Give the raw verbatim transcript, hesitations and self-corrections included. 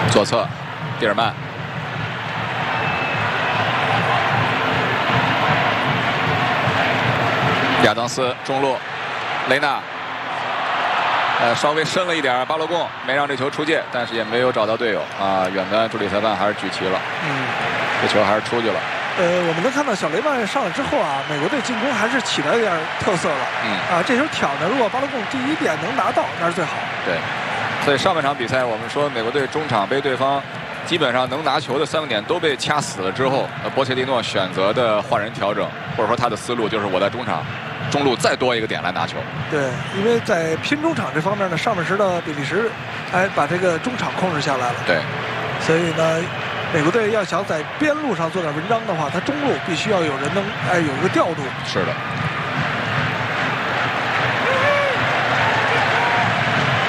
左侧，蒂尔曼。亚当斯中路，雷纳。 呃，稍微深了一点，巴洛贡没让这球出界，但是也没有找到队友啊。远端助理裁判还是举旗了，嗯，这球还是出去了。 呃，我们能看到小雷曼上来之后啊，美国队进攻还是起了一点特色了。 嗯， 啊，这球挑呢，如果巴洛贡第一点能拿到，那是最好。 对，所以上半场比赛我们说美国队中场被对方基本上能拿球的三个点都被掐死了之后，呃，波切蒂诺选择的换人调整，或者说他的思路就是我在中场。 中路再多一个点来拿球， 对，因为在拼中场这方面呢，上半时的比利时，哎，把这个中场控制下来了。 对， 所以呢，美国队要想在边路上做点文章的话，他中路必须要有人能哎有一个调度。 是的。